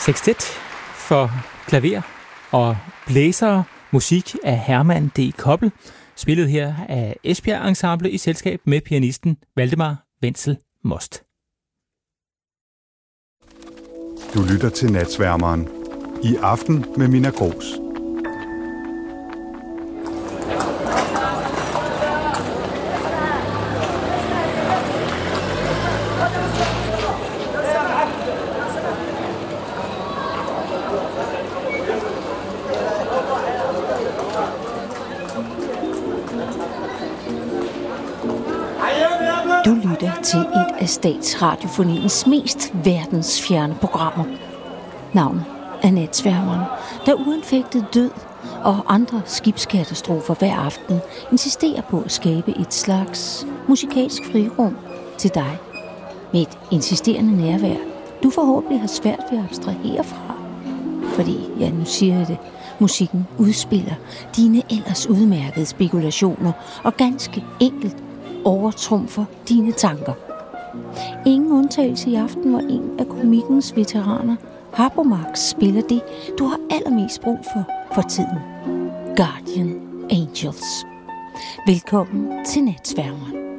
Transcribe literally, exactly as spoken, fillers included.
Sextet for klaver og blæsere, musik af Herman D. Koppel, spillet her af Esbjerg Ensemble i selskab med pianisten Valdemar Wenzel Most. Du lytter til Natsværmeren. I aften med Minna Grooss. Du lytter til et af Statsradiofoniens mest verdensfjerne programmer. Navnet er Natsværmeren, der uanfægtet død og andre skibskatastrofer hver aften insisterer på at skabe et slags musikalsk frirum til dig. Med et insisterende nærvær, du forhåbentlig har svært ved at abstrahere fra. Fordi, ja, nu siger jeg det, musikken udspiller dine ellers udmærkede spekulationer og ganske enkelt overtrumfer dine tanker. Ingen undtagelse i aften, hvor en af komikkens veteraner, Harpo Marx, spiller det, du har allermest brug for for tiden. Guardian Angels. Velkommen til Natsværmeren.